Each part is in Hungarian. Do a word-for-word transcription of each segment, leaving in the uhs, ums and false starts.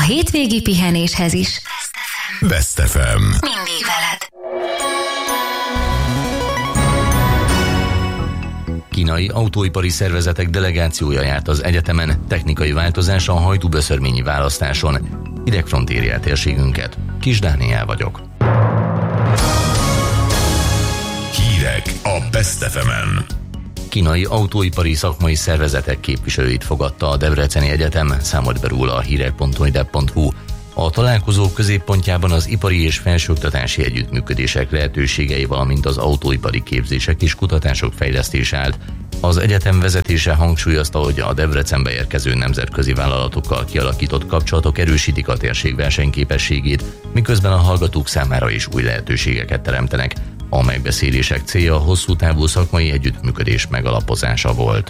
hétvégi pihenéshez is. Best ef em. Mindig veled. Kínai autóipari szervezetek delegációja járt az egyetemen, technikai változás a Hajdú-Böszörményi választáson. Hidegfront érje el térségünket. Kis Dániel vagyok. Hírek a Best ef emen. Kínai autóipari szakmai szervezetek képviselőit fogadta a Debreceni Egyetem, számolt be róla a hírek pont ojdeb pont hu. A találkozók középpontjában az ipari és felsőoktatási együttműködések lehetőségei, valamint az autóipari képzések és kutatások fejlesztése állt. Az egyetem vezetése hangsúlyozta, hogy a Debrecenbe érkező nemzetközi vállalatokkal kialakított kapcsolatok erősítik a térség versenyképességét, miközben a hallgatók számára is új lehetőségeket teremtenek. A megbeszélések célja a hosszú távú szakmai együttműködés megalapozása volt.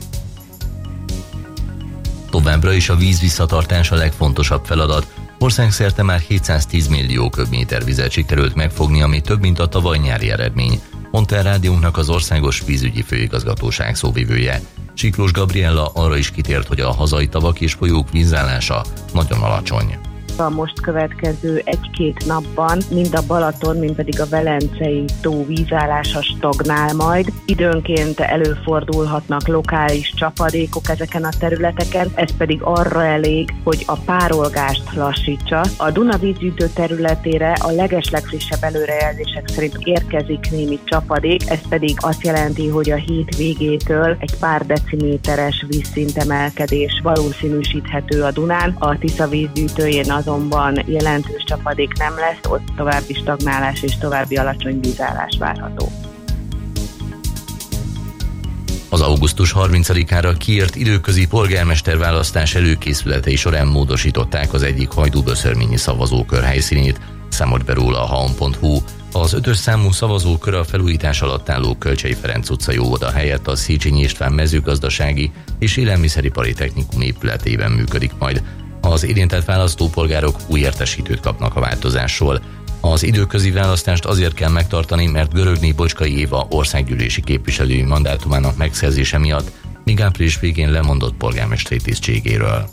Továbbra is a víz visszatartás a legfontosabb feladat. Országszerte már hétszáztíz millió köbméter vizet sikerült megfogni, ami több, mint a tavaly nyári eredmény, mondta el rádiónknak az Országos Vízügyi Főigazgatóság szóvivője. Siklós Gabriella arra is kitért, hogy a hazai tavak és folyók vízállása nagyon alacsony. A most következő egy-két napban mind a Balaton, mind pedig a Velencei tó vízállása stagnál majd. Időnként előfordulhatnak lokális csapadékok ezeken a területeken, ez pedig arra elég, hogy a párolgást lassítsa. A Duna vízgyűjtő területére a legeslegfrissebb előrejelzések szerint érkezik némi csapadék, ez pedig azt jelenti, hogy a hét végétől egy pár deciméteres vízszintemelkedés valószínűsíthető a Dunán. A Tisza vízgyűjtőjén azonban jelentős csapadék nem lesz, ott további stagnálás és további alacsony vízállás várható. Az augusztus harmincadikára kiírt időközi polgármesterválasztás előkészületei során módosították az egyik hajdú-böszörményi szavazókör helyszínét, számolt be róla a haon pont hu. Az ötös számú szavazókör a felújítás alatt álló Kölcsey Ferenc utcai óvoda helyett a Széchenyi István mezőgazdasági és élelmiszeripari technikum épületében működik majd. Az érintett választópolgárok új értesítőt kapnak a változásról. Az időközi választást azért kell megtartani, mert Görögné Bocskai Éva országgyűlési képviselői mandátumának megszerzése miatt míg április végén lemondott polgármesteri tisztségéről.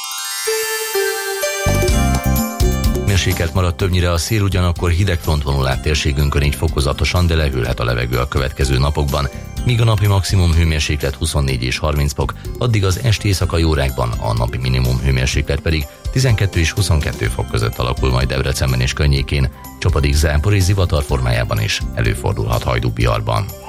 Mérsékelt maradt többnyire a szél, ugyanakkor hideg front vonul át térségünkön, így fokozatosan, de lehűlhet a levegő a következő napokban, míg a napi maximum hőmérséklet huszonnégy és harminc fok, addig az esti éjszakai órákban a napi minimum hőmérséklet pedig tizenkettő és huszonkettő fok között alakul majd Debrecenben és környékén, csapadék, zápor és zivatar formájában is előfordulhat Hajdú-Biarban.